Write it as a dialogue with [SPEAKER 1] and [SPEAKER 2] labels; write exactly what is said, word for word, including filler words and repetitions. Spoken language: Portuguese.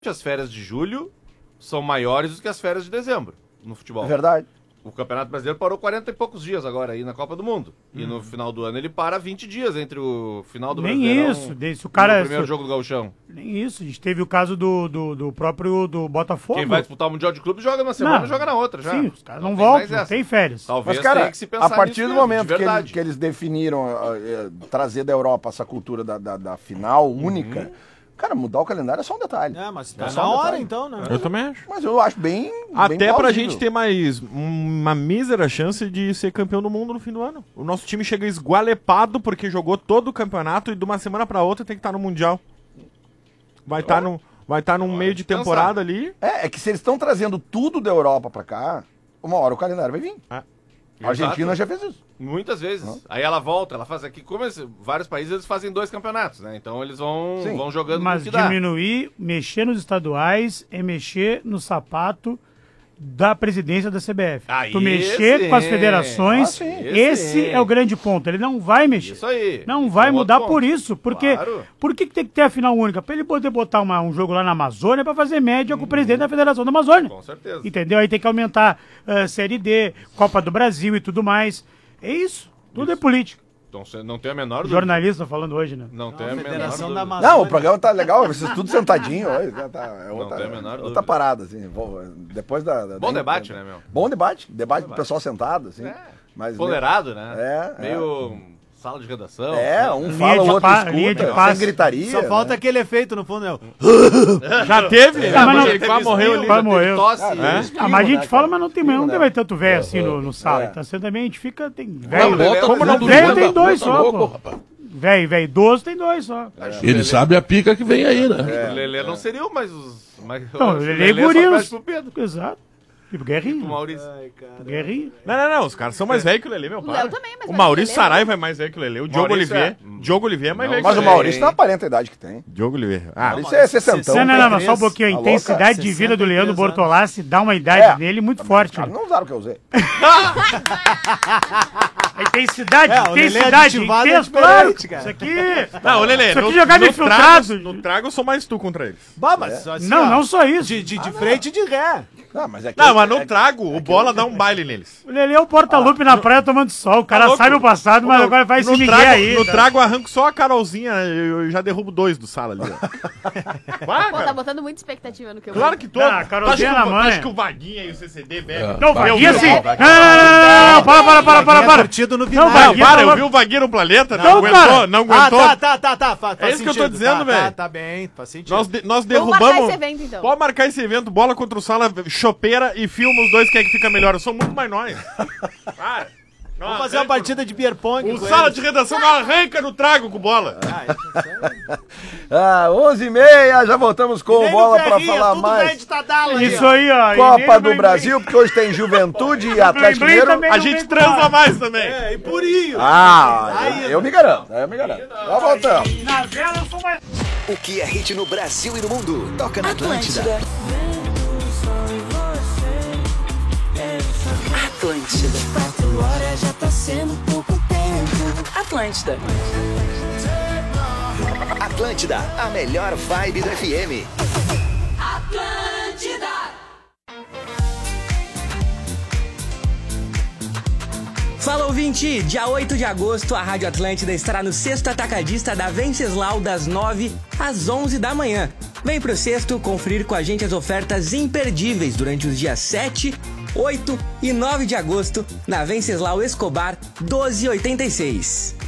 [SPEAKER 1] as férias de julho são maiores do que as férias de dezembro no futebol.
[SPEAKER 2] É verdade.
[SPEAKER 1] O Campeonato Brasileiro parou quarenta e poucos dias agora aí na Copa do Mundo. Hum. E no final do ano ele para vinte dias entre o final do
[SPEAKER 3] Nem
[SPEAKER 1] Brasileirão
[SPEAKER 3] isso, desse, o cara,
[SPEAKER 1] e o primeiro
[SPEAKER 3] isso,
[SPEAKER 1] jogo do Gauchão.
[SPEAKER 3] Nem isso, a gente teve o caso do, do, do próprio do Botafogo.
[SPEAKER 1] Quem vai disputar o Mundial de Clube joga na semana
[SPEAKER 3] não,
[SPEAKER 1] e joga na outra já.
[SPEAKER 3] Sim, os caras não, não voltam, não tem férias.
[SPEAKER 1] Talvez
[SPEAKER 2] Mas, cara,
[SPEAKER 1] tenha que se pensar
[SPEAKER 2] a partir do
[SPEAKER 1] mesmo,
[SPEAKER 2] momento
[SPEAKER 1] de
[SPEAKER 2] que eles, que eles definiram uh, uh, trazer da Europa essa cultura da, da, da final única... Uhum. Cara, mudar o calendário é só um detalhe.
[SPEAKER 4] É, mas tá
[SPEAKER 2] é
[SPEAKER 4] na
[SPEAKER 2] um
[SPEAKER 4] hora
[SPEAKER 2] detalhe.
[SPEAKER 4] então, né?
[SPEAKER 5] Eu também acho.
[SPEAKER 2] Mas eu acho bem
[SPEAKER 5] Até
[SPEAKER 2] bem
[SPEAKER 5] pra gente ter mais uma mísera chance de ser campeão do mundo no fim do ano. O nosso time chega esgualepado porque jogou todo o campeonato e de uma semana pra outra tem que estar no Mundial. Vai estar tá no, vai tá num meio de temporada ali.
[SPEAKER 2] É, é que se eles estão trazendo tudo da Europa pra cá, uma hora o calendário vai vir.
[SPEAKER 1] É.
[SPEAKER 2] A Argentina já fez isso.
[SPEAKER 1] Muitas vezes. Não. Aí ela volta, ela faz aqui. Como esse, vários países eles fazem dois campeonatos, né? Então eles vão, vão jogando.
[SPEAKER 3] Mas diminuir, dá. mexer nos estaduais é mexer no sapato da presidência da C B F.
[SPEAKER 1] Ah,
[SPEAKER 3] tu mexer
[SPEAKER 1] sim.
[SPEAKER 3] com as federações, ah, esse, esse é o grande ponto. Ele não vai mexer.
[SPEAKER 1] Isso aí.
[SPEAKER 3] Não vai
[SPEAKER 1] é
[SPEAKER 3] mudar por isso. Porque
[SPEAKER 1] claro.
[SPEAKER 3] Por que, que tem que ter a final única? Pra ele poder botar uma, um jogo lá na Amazônia pra fazer média hum. com o presidente da Federação da Amazônia.
[SPEAKER 1] Com certeza.
[SPEAKER 3] Entendeu? Aí tem que aumentar uh, Série D, Copa do Brasil e tudo mais. É isso. Tudo isso. É política.
[SPEAKER 1] Então não tem a menor dúvida.
[SPEAKER 3] Jornalista falando hoje, né?
[SPEAKER 1] Não, não tem a menor
[SPEAKER 4] dúvida.
[SPEAKER 2] Não, o programa tá legal, vocês tudo sentadinho. Tá, é outra,
[SPEAKER 1] não tem a menor
[SPEAKER 2] outra
[SPEAKER 1] dúvida.
[SPEAKER 2] parada, assim. Depois da. da
[SPEAKER 1] Bom
[SPEAKER 2] da,
[SPEAKER 1] debate,
[SPEAKER 2] da,
[SPEAKER 1] né, meu?
[SPEAKER 2] Bom debate. Debate
[SPEAKER 1] Bom
[SPEAKER 2] do pessoal sentado, assim. É. Mas,
[SPEAKER 1] Ponderado, né?
[SPEAKER 2] É.
[SPEAKER 1] Meio. É. Sala de redação.
[SPEAKER 2] É, um
[SPEAKER 3] linha
[SPEAKER 2] fala, o outro
[SPEAKER 3] pa,
[SPEAKER 2] escuta, sem gritaria.
[SPEAKER 4] Só falta né? aquele efeito no fundo, né?
[SPEAKER 5] Já teve?
[SPEAKER 3] É, mas não,
[SPEAKER 5] ele quase morreu ali.
[SPEAKER 3] Quase morreu.
[SPEAKER 1] Tosse,
[SPEAKER 3] ah, é? ah, mas a gente fala, mas não tem, não tem mais tanto velho assim no, no sala. É. Então você também, a gente fica, tem velho.
[SPEAKER 6] Como não?
[SPEAKER 3] Velho tem dois só, pô. Velho, velho, idoso tem dois só.
[SPEAKER 6] É. Ele sabe a pica que vem aí, né?
[SPEAKER 1] É. O Lelê não seria o mais... mais
[SPEAKER 3] não, o Lelê é guri. Exato. Tipo Guerrinho.
[SPEAKER 1] Tipo Maurício.
[SPEAKER 3] Ai, Guerrinho.
[SPEAKER 5] Não, não, não. Os caras são mais velhos que o Lelê, meu pai.
[SPEAKER 7] O Léo também, mas
[SPEAKER 5] o Maurício Saraiva é mais velho que o Lelê. O Diogo
[SPEAKER 1] Maurício
[SPEAKER 5] Olivier.
[SPEAKER 1] É.
[SPEAKER 5] Diogo Olivier é mais
[SPEAKER 2] não,
[SPEAKER 5] velho
[SPEAKER 2] mas
[SPEAKER 5] que o
[SPEAKER 2] Mas o Maurício não aparenta a idade que tem.
[SPEAKER 5] Diogo Olivier. Ah,
[SPEAKER 2] isso é sessentão.
[SPEAKER 3] Não, não, não, mas só um pouquinho. A intensidade de vida do Leandro Bortolassi dá uma idade é, nele muito forte.
[SPEAKER 2] Cara, não usaram o que eu usei.
[SPEAKER 3] A intensidade,
[SPEAKER 4] é,
[SPEAKER 3] intensidade, intenso, claro. Isso aqui.
[SPEAKER 5] Não, o Lelê,
[SPEAKER 3] isso aqui jogado infiltrado.
[SPEAKER 5] No trago eu sou mais tu contra eles.
[SPEAKER 4] Bah, mas
[SPEAKER 3] é. assim, não, ó, não só isso.
[SPEAKER 4] De, de, de ah, frente e de ré.
[SPEAKER 2] Não, mas, é que
[SPEAKER 5] não, mas no
[SPEAKER 2] é
[SPEAKER 5] trago, o bola dá um baile neles.
[SPEAKER 3] O Lelê é o porta-lupe ah, na praia tomando sol. O cara tá sabe o passado, mas agora vai se ninguém aí.
[SPEAKER 5] No trago eu arranco só a Carolzinha, eu já derrubo dois do sala ali.
[SPEAKER 7] Vai, Pô, tá botando muita expectativa no que eu
[SPEAKER 5] Claro que tô.
[SPEAKER 3] Ah, Carolzinha na mãe.
[SPEAKER 5] Acho que o Vaguinha e o C C D bebem.
[SPEAKER 3] Não, Vaguinha sim. Não, não, para, para, para, para, para.
[SPEAKER 5] Não, para, eu vi o Vaguinha no planeta, não aguentou, não aguentou.
[SPEAKER 4] Ah, tá, tá, tá, tá.
[SPEAKER 5] É isso que eu tô dizendo, velho.
[SPEAKER 4] Tá bem, faz sentido.
[SPEAKER 5] Nós derrubamos...
[SPEAKER 7] Vamos marcar esse evento, então.
[SPEAKER 5] Pode marcar esse evento, bola contra o sala, chopeira e filma os dois, quem é que fica melhor. Eu sou muito mais nós. Para.
[SPEAKER 4] Vamos fazer uma partida de beer pong.
[SPEAKER 5] O sala eles. de redação não arranca no trago com bola.
[SPEAKER 2] Ah, onze e meia, já voltamos com bola pra falar mais.
[SPEAKER 3] Isso aí, ó.
[SPEAKER 2] Copa do Brasil, porque hoje tem Juventude e Atlético Mineiro.
[SPEAKER 5] A gente transa mais também.
[SPEAKER 4] É, e purinho.
[SPEAKER 2] Ah, eu, eu me garanto, eu me garanto. Já voltamos.
[SPEAKER 3] Na vela eu sou mais...
[SPEAKER 8] O que é hit no Brasil e no mundo? Toca na Atlântida.
[SPEAKER 9] Atlântida. Quatro horas já tá sendo pouco tempo. Atlântida.
[SPEAKER 8] Atlântida, a melhor vibe do F M.
[SPEAKER 9] Atlântida.
[SPEAKER 10] Fala, ouvinte! Dia oito de agosto, a Rádio Atlântida estará no Sexto Atacadista da Venceslau das nove às onze da manhã. Vem pro Sexto conferir com a gente as ofertas imperdíveis durante os dias sete, oito e nove de agosto na Venceslau Escobar doze oitenta e seis.